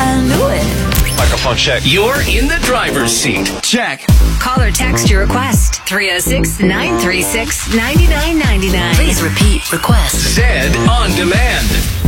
I knew it. Microphone check. You're in the driver's seat. Check. Call or text your request. 306-936-9999. Please repeat request. Zed on demand.